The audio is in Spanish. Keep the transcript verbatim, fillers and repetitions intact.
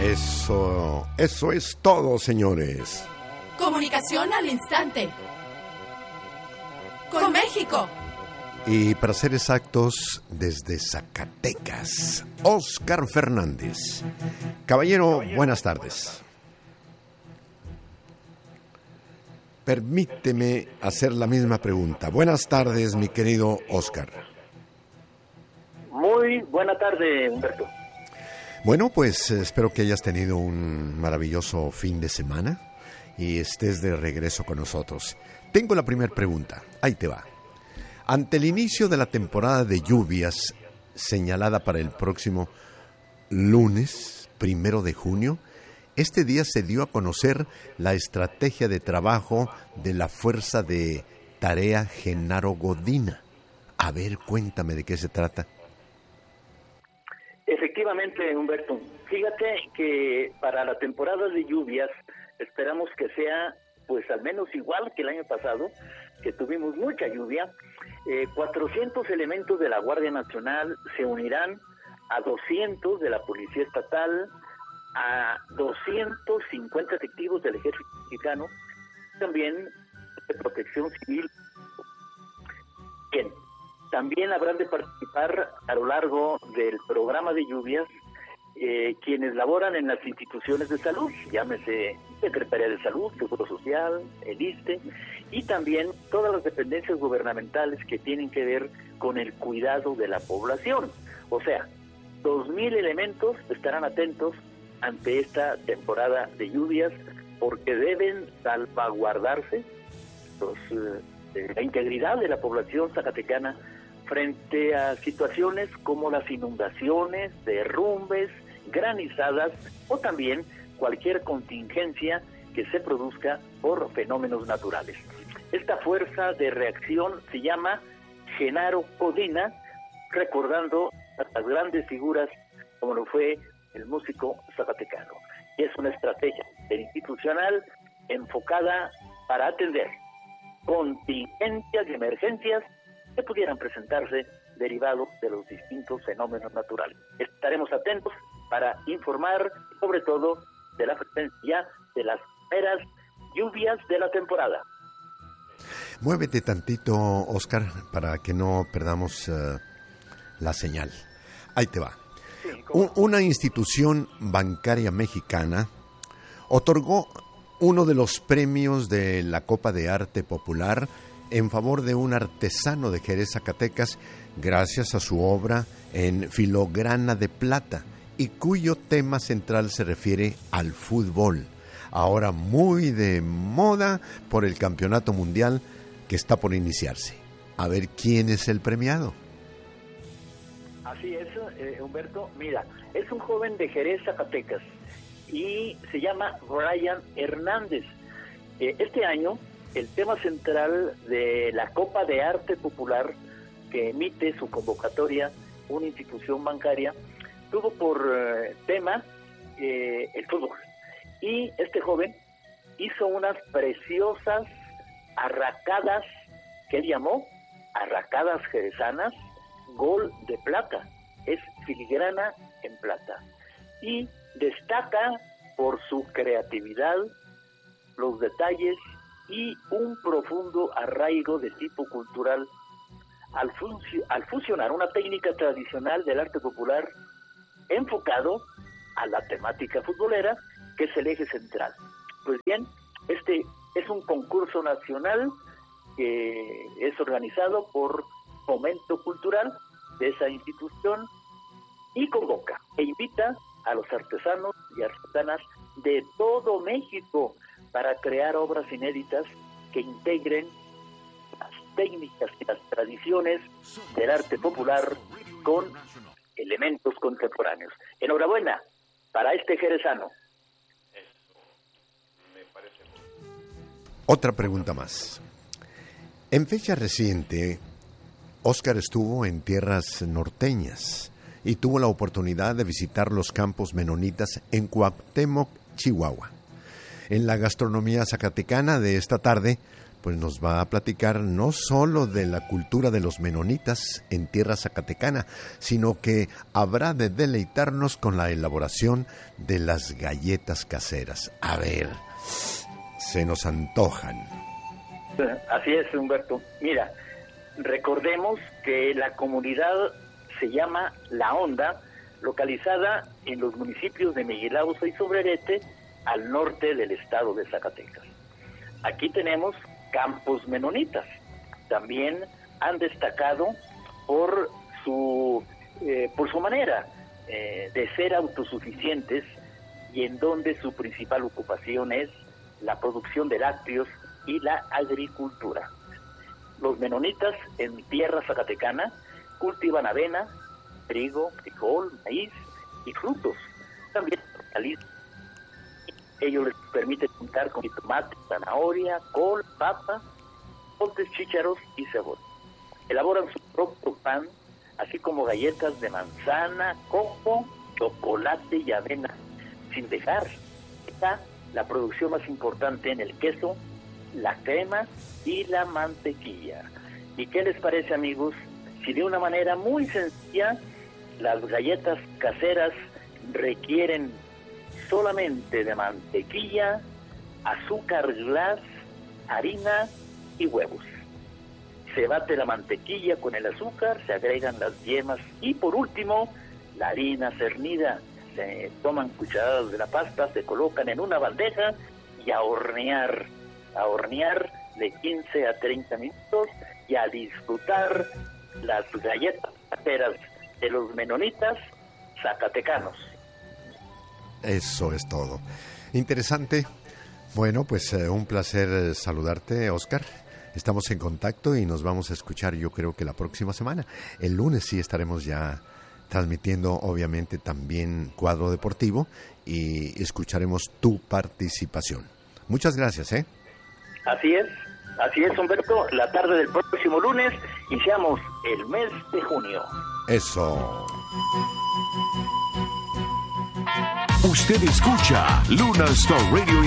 Eso, eso es todo, señores. Comunicación al instante. Con México. Y para ser exactos, desde Zacatecas, Óscar Fernández. Caballero, buenas tardes. Permíteme hacer la misma pregunta. Buenas tardes, mi querido Óscar. Muy buena tarde, Humberto. Bueno, pues espero que hayas tenido un maravilloso fin de semana y estés de regreso con nosotros. Tengo la primera pregunta, ahí te va. Ante el inicio de la temporada de lluvias señalada para el próximo lunes, primero de junio, este día se dio a conocer la estrategia de trabajo de la Fuerza de Tarea Genaro Godina. A ver, cuéntame de qué se trata. Efectivamente, Humberto. Fíjate que para la temporada de lluvias esperamos que sea, pues al menos igual que el año pasado, que tuvimos mucha lluvia. Eh, cuatrocientos elementos de la Guardia Nacional se unirán a doscientos de la Policía Estatal, a doscientos cincuenta efectivos del Ejército Mexicano, también de Protección Civil. Bien, también habrán de participar a lo largo del programa de lluvias eh, quienes laboran en las instituciones de salud, llámese Secretaría de Salud, Seguro Social, el ISSSTE, y también todas las dependencias gubernamentales que tienen que ver con el cuidado de la población. O sea, dos mil elementos estarán atentos ante esta temporada de lluvias porque deben salvaguardarse los, eh, la integridad de la población zacatecana frente a situaciones como las inundaciones, derrumbes, granizadas o también cualquier contingencia que se produzca por fenómenos naturales. Esta fuerza de reacción se llama Genaro Godina, recordando a las grandes figuras como lo fue el músico zacatecano. Y es una estrategia institucional enfocada para atender contingencias y emergencias que pudieran presentarse derivados de los distintos fenómenos naturales. Estaremos atentos para informar, sobre todo, de la frecuencia de las primeras lluvias de la temporada. Muévete tantito, Óscar, para que no perdamos uh, la señal. Ahí te va. Sí, Un, una institución bancaria mexicana otorgó uno de los premios de la Copa de Arte Popular en favor de un artesano de Jerez, Zacatecas, gracias a su obra en filigrana de plata, y cuyo tema central se refiere al fútbol, ahora muy de moda por el Campeonato Mundial que está por iniciarse. A ver quién es el premiado. Así es, eh, Humberto. Mira, es un joven de Jerez, Zacatecas, y se llama Brian Hernández. Eh, este año, el tema central de la Copa de Arte Popular, que emite su convocatoria una institución bancaria, tuvo por eh, tema eh, el fútbol. Y este joven hizo unas preciosas arracadas, que él llamó arracadas jerezanas, gol de plata. Es filigrana en plata. Y destaca por su creatividad, los detalles y un profundo arraigo de tipo cultural al, func- al fusionar una técnica tradicional del arte popular enfocado a la temática futbolera, que es el eje central. Pues bien, este es un concurso nacional que es organizado por Fomento Cultural de esa institución y convoca e invita a los artesanos y artesanas de todo México para crear obras inéditas que integren las técnicas y las tradiciones del arte popular con elementos contemporáneos. Enhorabuena para este jerezano. Otra pregunta más. En fecha reciente, Óscar estuvo en tierras norteñas y tuvo la oportunidad de visitar los campos menonitas en Cuauhtémoc, Chihuahua. En la gastronomía zacatecana de esta tarde pues nos va a platicar no solo de la cultura de los menonitas en tierra zacatecana, sino que habrá de deleitarnos con la elaboración de las galletas caseras. A ver, se nos antojan. Así es, Humberto. Mira, recordemos que la comunidad se llama La Honda, localizada en los municipios de Miguel Ausa y Sombrerete, al norte del estado de Zacatecas. Aquí tenemos campos menonitas. También han destacado por su eh, por su manera eh, de ser autosuficientes, y en donde su principal ocupación es la producción de lácteos y la agricultura. Los menonitas en tierra zacatecana cultivan avena, trigo, frijol, maíz y frutos. También hortalizas. Ello les permite contar con tomate, zanahoria, col, papa, montes, chícharos y cebolla. Elaboran su propio pan, así como galletas de manzana, coco, chocolate y avena, sin dejar está la producción más importante en el queso, la crema y la mantequilla. ¿Y qué les parece, amigos, si de una manera muy sencilla las galletas caseras requieren solamente de mantequilla, azúcar glass, harina y huevos? Se bate la mantequilla con el azúcar, se agregan las yemas y por último la harina cernida. Se toman cucharadas de la pasta, se colocan en una bandeja y a hornear, a hornear de quince a treinta minutos y a disfrutar las galletas caseras de los menonitas zacatecanos. Eso es todo. Interesante. Bueno, pues eh, un placer saludarte, Oscar. Estamos en contacto y nos vamos a escuchar, yo creo que la próxima semana. El lunes sí estaremos ya transmitiendo, obviamente, también Cuadro Deportivo y escucharemos tu participación. Muchas gracias, ¿eh? Así es, así es, Humberto. La tarde del próximo lunes iniciamos el mes de junio. Eso. Usted escucha Luna Star Radio